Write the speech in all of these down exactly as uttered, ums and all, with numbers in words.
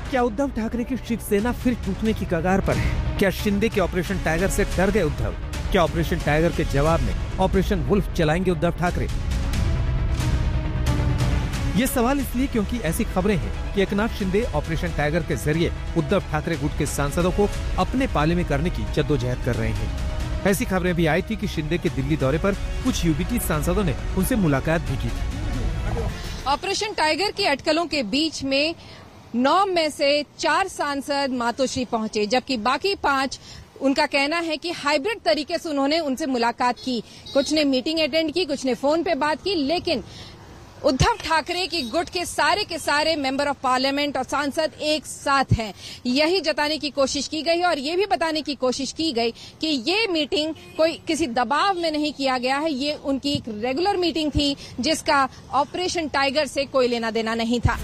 क्या उद्धव ठाकरे की शिवसेना फिर टूटने की कगार पर है? क्या शिंदे के ऑपरेशन टाइगर से डर गए उद्धव? क्या ऑपरेशन टाइगर के जवाब में ऑपरेशन वुल्फ चलाएंगे उद्धव ठाकरे? ये सवाल इसलिए क्योंकि ऐसी खबरें हैं कि एकनाथ शिंदे ऑपरेशन टाइगर के जरिए उद्धव ठाकरे गुट के सांसदों को अपने पाले में करने की जद्दोजहद कर रहे हैं। ऐसी खबरें भी आई थी कि शिंदे के दिल्ली दौरे पर कुछ यूबीटी सांसदों ने उनसे मुलाकात भी की थी। ऑपरेशन टाइगर की अटकलों के बीच में नौ में से चार सांसद मातोश्री पहुंचे, जबकि बाकी पांच, उनका कहना है कि हाइब्रिड तरीके से उन्होंने उनसे मुलाकात की। कुछ ने मीटिंग अटेंड की, कुछ ने फोन पे बात की, लेकिन उद्धव ठाकरे की गुट के सारे के सारे मेंबर ऑफ पार्लियामेंट और सांसद एक साथ हैं। यही जताने की कोशिश की गई और ये भी बताने की कोशिश की गई कि ये मीटिंग कोई किसी दबाव में नहीं किया गया है, ये उनकी एक रेगुलर मीटिंग थी जिसका ऑपरेशन टाइगर से कोई लेना देना नहीं था।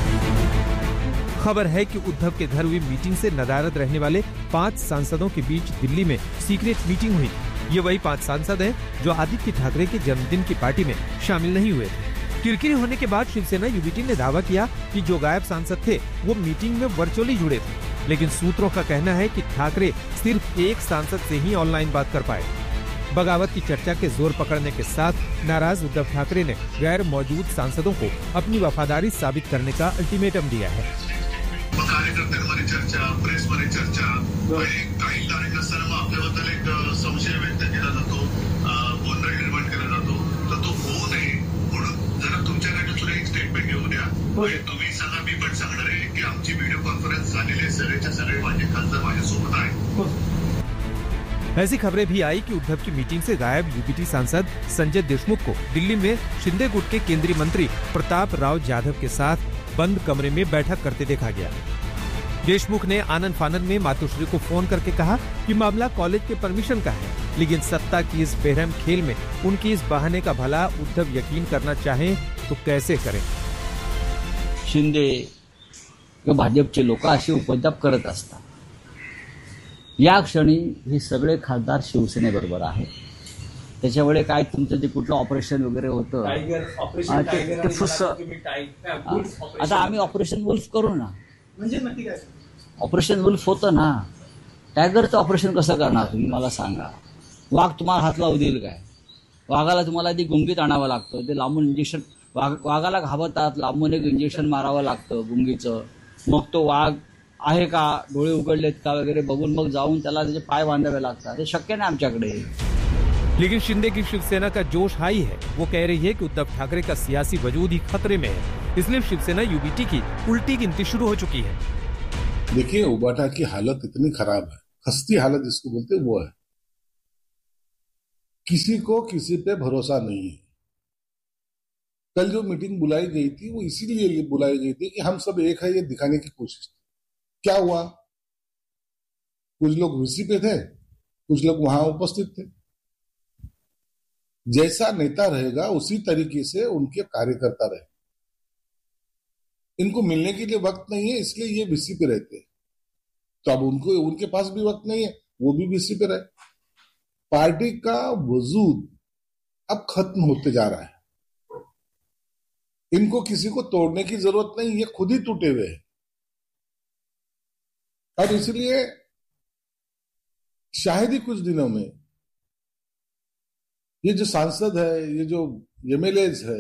खबर है कि उद्धव के घर हुई मीटिंग से नदारद रहने वाले पांच सांसदों के बीच दिल्ली में सीक्रेट मीटिंग हुई। ये वही पांच सांसद हैं जो आदित्य ठाकरे के जन्मदिन की पार्टी में शामिल नहीं हुए थे। किरकिरी होने के बाद शिवसेना यूबीटी ने दावा किया कि जो गायब सांसद थे वो मीटिंग में वर्चुअली जुड़े थे, लेकिन सूत्रों का कहना है कि ठाकरे सिर्फ एक सांसद से ही ऑनलाइन बात कर पाए। बगावत की चर्चा के जोर पकड़ने के साथ नाराज उद्धव ठाकरे ने गैर मौजूद सांसदों को अपनी वफादारी साबित करने का अल्टीमेटम दिया है। कार्यकर्त्यांमध्ये चर्चा, प्रेसमध्ये चर्चा, काही कार्यकर्त्यांना आपल्याबद्दल एक संशय व्यक्त केला जातो, गोंधळ निर्माण केला जातो, तर तो होऊ नये म्हणून जरा तुमच्याकडे सुद्धा एक स्टेटमेंट घेऊन द्या। तुम्ही सांगा, मी पण सांगणार आहे की आमची व्हिडिओ कॉन्फरन्स झालेले सगळेच्या सगळे माझे खासदार माझ्यासोबत आहेत। ऐसी खबरें भी आई कि उद्धव की मीटिंग से गायब यूबीटी सांसद संजय देशमुख को दिल्ली में शिंदे गुट के केंद्रीय मंत्री प्रताप राव जाधव के साथ बंद कमरे में बैठक करते देखा गया। देशमुख ने आनंद फानन में मातोश्री को फोन करके कहा कि मामला कॉलेज के परमिशन का है, लेकिन सत्ता की इस बेरहम खेल में उनकी इस बहाने का भला उद्धव यकीन करना चाहें तो कैसे करें। शिंदे भाजपचे लोक असे उपद्व्याप करत असतात। या क्षणी हे सगळे खासदार शिवसेनेबरोबर आहेत। त्याच्यामुळे काय तुमचं जे कुठलं ऑपरेशन वगैरे होतं ते फुस आता आम्ही ऑपरेशन वुल्फ करू ना, म्हणजे नक्की काय ऑपरेशन वुल्फ होतं ना। टायगरचं ऑपरेशन कसं करणार तुम्ही मला सांगा। वाघ तुम्हाला हात लावू देईल काय? वाघाला तुम्हाला ती गुंगीत आणावं लागतं, ते लांबून इंजेक्शन, वाघ वाघाला घाबरतात, लांबून एक इंजेक्शन मारावं लागतं गुंगीचं, मग तो वाघ आहे का, डोळे उघडलेत का वगैरे बघून मग जाऊन त्याला त्याचे पाय बांधावे लागतात। हे शक्य नाही आमच्याकडे। लेकिन शिंदे की शिवसेना का जोश हाई है। वो कह रही है कि उद्धव ठाकरे का सियासी वजूद ही खतरे में है, इसलिए शिवसेना यूबीटी की उल्टी गिनती शुरू हो चुकी है। देखिए, उबाटा की हालत इतनी खराब है, खस्ती हालत जिसको बोलते वो है। किसी को किसी पे भरोसा नहीं है। कल जो मीटिंग बुलाई गई थी वो इसीलिए बुलाई गई थी कि हम सब एक है, ये दिखाने की कोशिश थी। क्या हुआ? कुछ लोग वीसी पे थे, कुछ लोग वहां उपस्थित थे। जैसा नेता रहेगा उसी तरीके से उनके कार्यकर्ता रहे। इनको मिलने के लिए वक्त नहीं है, इसलिए ये वीसी पे रहते हैं। तो अब उनको उनके पास भी वक्त नहीं है, वो भी वीसी पे रहे। पार्टी का वजूद अब खत्म होते जा रहा है। इनको किसी को तोड़ने की जरूरत नहीं, ये खुद ही टूटे हुए हैं। और इसलिए शायद ही कुछ दिनों में ये जो सांसद है, ये जो एमएलए है,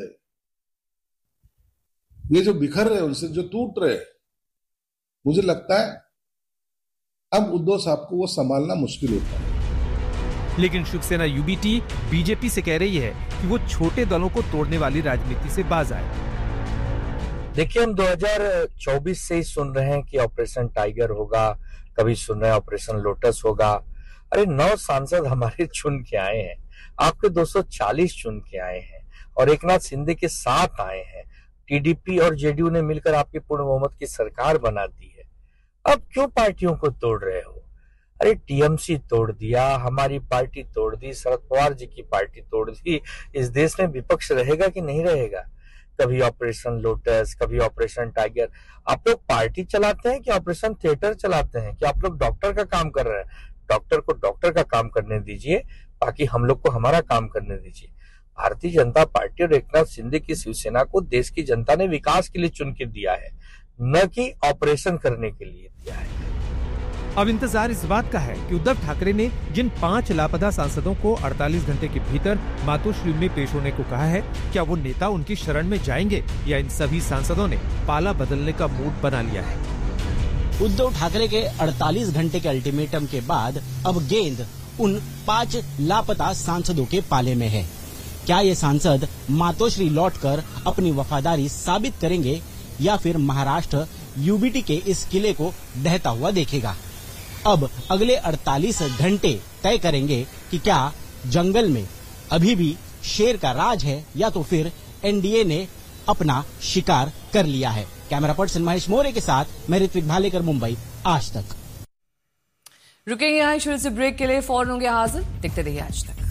ये जो बिखर रहे, उनसे जो टूट रहे, मुझे लगता है अब उद्धव साहब को वो संभालना मुश्किल होता है। लेकिन शिवसेना यूबीटी बीजेपी से कह रही है कि वो छोटे दलों को तोड़ने वाली राजनीति से बाज आए। देखिए, हम दो हज़ार चौबीस से ही सुन रहे हैं कि ऑपरेशन टाइगर होगा, कभी सुन रहे हैं ऑपरेशन लोटस होगा। अरे नौ सांसद हमारे चुन के आए हैं, आपके दो सौ चालीस चुन के आए हैं और एकनाथ शिंदे के साथ आए हैं। टीडीपी और जेडीयू ने मिलकर आपकी पूर्ण बहुमत की सरकार बना दी है। अब क्यों पार्टियों को तोड़ रहे हो? अरे टीएमसी तोड़ दिया, हमारी पार्टी तोड़ दी, शरद पवार जी की पार्टी तोड़ दी। इस देश में विपक्ष रहेगा कि नहीं रहेगा? कभी ऑपरेशन लोटस, कभी ऑपरेशन टाइगर। आप लोग पार्टी चलाते हैं कि ऑपरेशन थिएटर चलाते हैं? कि आप लोग डॉक्टर का काम कर रहे हैं? डॉक्टर को डॉक्टर का काम करने दीजिए, बाकी हम लोग को हमारा काम करने दीजिए। भारतीय जनता पार्टी और एकनाथ शिंदे की शिवसेना को देश की जनता ने विकास के लिए चुन के दिया है, न कि ऑपरेशन करने के लिए दिया है। अब इंतजार इस बात का है कि उद्धव ठाकरे ने जिन पांच लापता सांसदों को अड़तालीस घंटे के भीतर मातोश्री में पेश होने को कहा है, क्या वो नेता उनकी शरण में जाएंगे या इन सभी सांसदों ने पाला बदलने का मूड बना लिया है। उद्धव ठाकरे के अड़तालीस घंटे के अल्टीमेटम के बाद अब गेंद उन पांच लापता सांसदों के पाले में है। क्या ये सांसद मातोश्री लौटकर अपनी वफादारी साबित करेंगे या फिर महाराष्ट्र यूबीटी के इस किले को ढहता हुआ देखेगा? अब अगले अड़तालीस घंटे तय करेंगे कि क्या जंगल में अभी भी शेर का राज है या तो फिर एनडीए ने अपना शिकार कर लिया है। कैमरा पर्सन महेश मोरे के साथ मैं ऋत्विक भालेकर, मुंबई, आज तक। रुकेंगे यहाँ शुरू से ब्रेक के लिए, फौरन होंगे हाजिर, देखते रहिए आज तक।